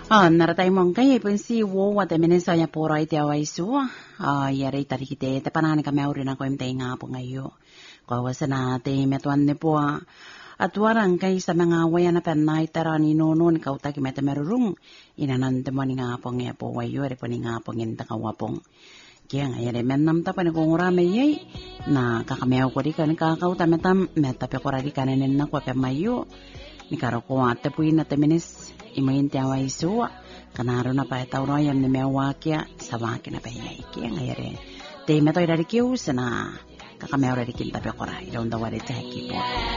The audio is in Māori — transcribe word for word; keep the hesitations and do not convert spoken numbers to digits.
Ah, naratay mong kay pensi wo wa te menesa ya pora ite awai su. Ah, ya rei tari kite te panani ka meuri na ko imte nga po ngayo. Ko wasana te metuan ne po. Atuarang kay sa mga waya na panay tarani nonon kauta ki mete merurung inanan te mo ni nga po nga po wayo re po ni nga po ngin ta kawapong. Kaya nga yare menam ta pa ni kong urame yay na kakamew ko di ka ni kakauta metam meta pe ko radi kanen na ko pe mayo. Ni karo ko ate po ina te menis imayin ti away suwa kanaro na pa itaw no yan ni mewakya sa waki na pa yay. Kaya nga yare te metoy radi kiyo sana kakamew radi kinta pe ko ra ilaw daw radi tahiki po.